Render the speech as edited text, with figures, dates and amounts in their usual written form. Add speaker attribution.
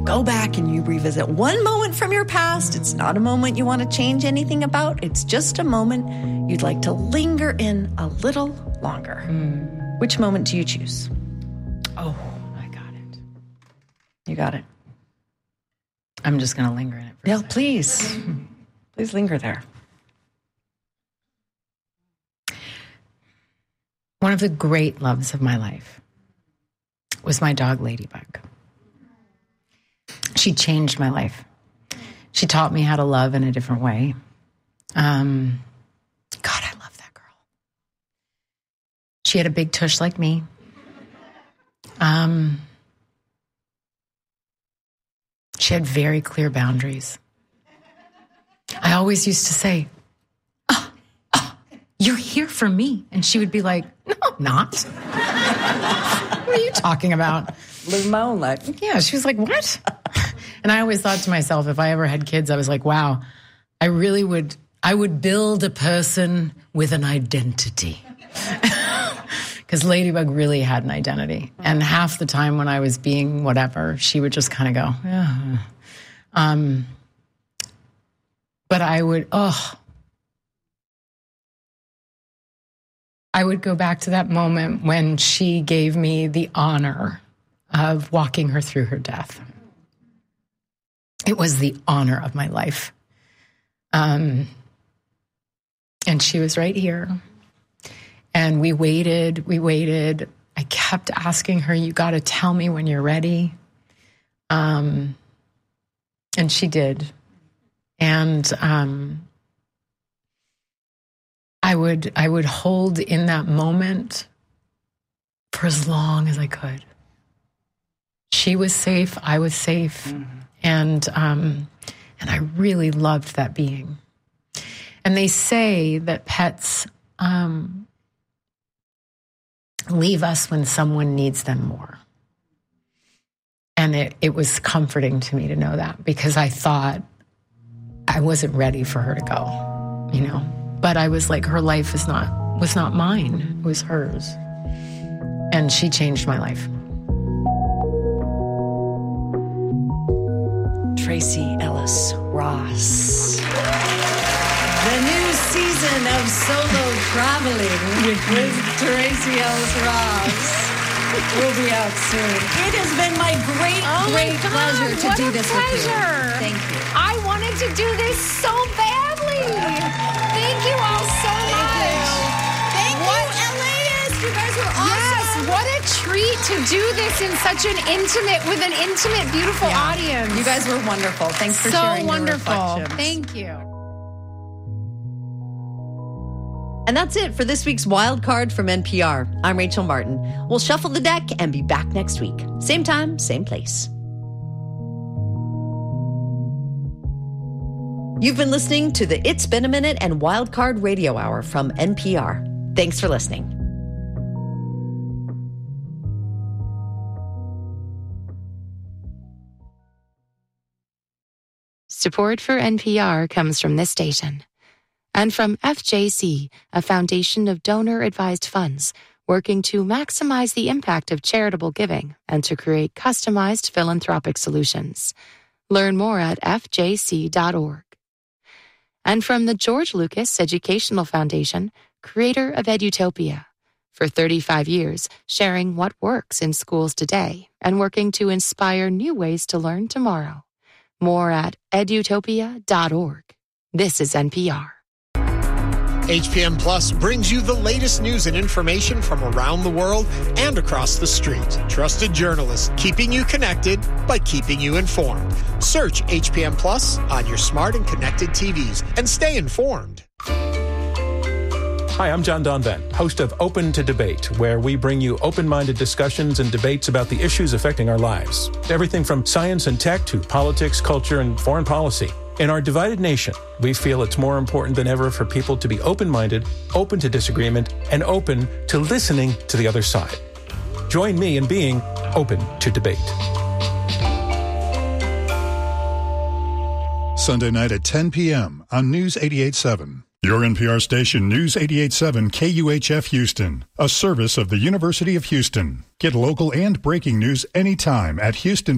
Speaker 1: go back and you revisit one moment from your past. It's not a moment you want to change anything about. It's just a moment you'd like to linger in a little longer. Which moment do you choose?
Speaker 2: Oh, I got it.
Speaker 1: You got it.
Speaker 2: I'm just going to linger in it for a second.
Speaker 1: Please. Please linger there.
Speaker 2: One of the great loves of my life was my dog, Ladybug. She changed my life. She taught me how to love in a different way. God, I love that girl. She had a big tush like me. She had very clear boundaries. I always used to say, you're here for me. And she would be like, no, I'm not. What are you talking about?
Speaker 1: Leave my own life.
Speaker 2: Yeah, she was like, what? And I always thought to myself, if I ever had kids, I was like, wow, I would build a person with an identity. Because Ladybug really had an identity. And half the time when I was being whatever, she would just kind of go, yeah. But I would go back to that moment when she gave me the honor of walking her through her death. It was the honor of my life. And she was right here. And we waited. I kept asking her, you got to tell me when you're ready. And she did. And I would hold in that moment for as long as I could. She was safe. I was safe. Mm-hmm. And I really loved that being. And they say that pets leave us when someone needs them more. And it was comforting to me to know that, because I thought I wasn't ready for her to go, you know. But I was like, her life was not mine. It was hers. And she changed my life.
Speaker 1: Tracee Ellis Ross. The new season of Solo Traveling with Tracee Ellis Ross will be out soon. It has been my great pleasure to do this with you. Thank you.
Speaker 3: I wanted to do this so badly. Thank you all so much.
Speaker 1: Thank you, Elias. You guys were awesome.
Speaker 3: Yes, what a treat to do this in such an intimate, beautiful audience.
Speaker 1: You guys were wonderful. Thanks for sharing your reflections.
Speaker 3: Thank you.
Speaker 1: And that's it for this week's Wild Card from NPR. I'm Rachel Martin. We'll shuffle the deck and be back next week. Same time, same place. You've been listening to the It's Been a Minute and Wild Card Radio Hour from NPR. Thanks for listening.
Speaker 4: Support for NPR comes from this station. And from FJC, a foundation of donor-advised funds working to maximize the impact of charitable giving and to create customized philanthropic solutions. Learn more at fjc.org. And from the George Lucas Educational Foundation, creator of Edutopia. For 35 years, sharing what works in schools today and working to inspire new ways to learn tomorrow. More at edutopia.org. This is NPR.
Speaker 5: HPM Plus brings you the latest news and information from around the world and across the street. Trusted journalists keeping you connected by keeping you informed. Search HPM Plus on your smart and connected TVs and stay informed.
Speaker 6: Hi, I'm John Donvan, host of Open to Debate, where we bring you open-minded discussions and debates about the issues affecting our lives. Everything from science and tech to politics, culture, and foreign policy. In our divided nation, we feel it's more important than ever for people to be open-minded, open to disagreement, and open to listening to the other side. Join me in being open to debate.
Speaker 7: Sunday night at 10 p.m. on News 88.7. Your NPR station, News 88.7 KUHF Houston, a service of the University of Houston. Get local and breaking news anytime at Houston.